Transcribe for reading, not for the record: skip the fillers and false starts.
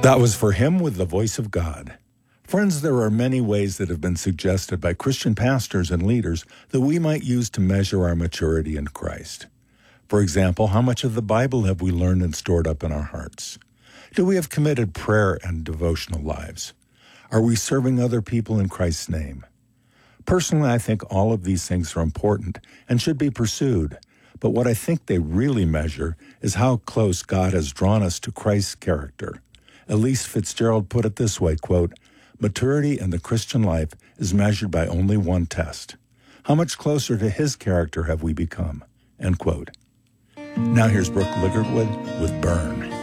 That was For Him with the Voice of God. Friends, there are many ways that have been suggested by Christian pastors and leaders that we might use to measure our maturity in Christ. For example, how much of the Bible have we learned and stored up in our hearts? Do we have committed prayer and devotional lives? Are we serving other people in Christ's name? Personally, I think all of these things are important and should be pursued, but what I think they really measure is how close God has drawn us to Christ's character. Elise Fitzgerald put it this way, quote, "Maturity in the Christian life is measured by only one test. How much closer to His character have we become?" End quote. Now here's Brooke Ligertwood with Burn.